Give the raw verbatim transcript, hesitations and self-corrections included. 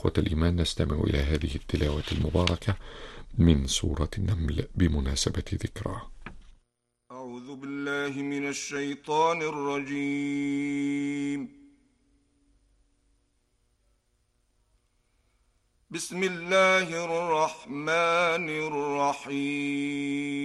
إخوة الإيمان، نستمع إلى هذه التلاوة المباركة من سورة النمل بمناسبة ذكرى. أعوذ بالله من الشيطان الرجيم. بسم الله الرحمن الرحيم.